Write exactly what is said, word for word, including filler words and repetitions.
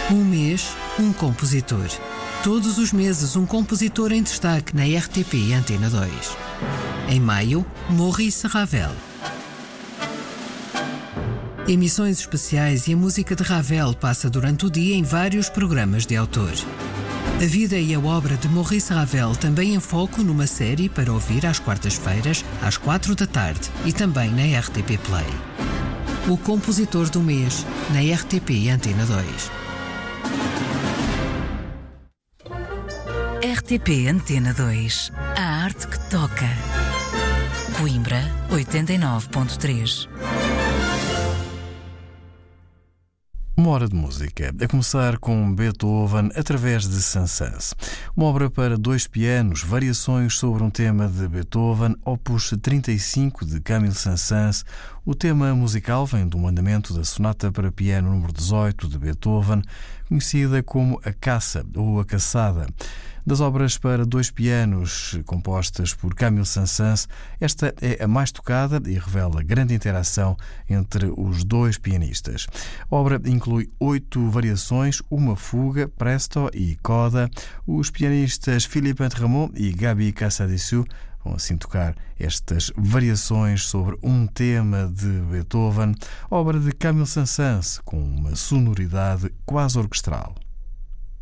Um mês, um compositor. Todos os meses, um compositor em destaque na R T P Antena dois. Em maio, Maurice Ravel. Emissões especiais e a música de Ravel passa durante o dia em vários programas de autor. A vida e a obra de Maurice Ravel também em foco numa série para ouvir às quartas-feiras, às quatro da tarde e também na R T P Play. O compositor do mês, na R T P Antena dois. R T P Antena dois. A arte que toca. Coimbra, oitenta e nove ponto três. Uma hora de música, a começar com Beethoven através de Saint-Saëns. Uma obra para dois pianos, variações sobre um tema de Beethoven, opus trinta e cinco de Camille Saint-Saëns. O tema musical vem do andamento da Sonata para Piano número dezoito de Beethoven, conhecida como a Caça ou a Caçada. Das obras para dois pianos compostas por Camille Saint-Saëns, esta é a mais tocada e revela grande interação entre os dois pianistas. A obra inclui oito variações, uma fuga, presto e coda. Os pianistas Philippe Entremont e Gabi Cassadeciu vão assim tocar estas variações sobre um tema de Beethoven, obra de Camille Saint-Saëns com uma sonoridade quase orquestral.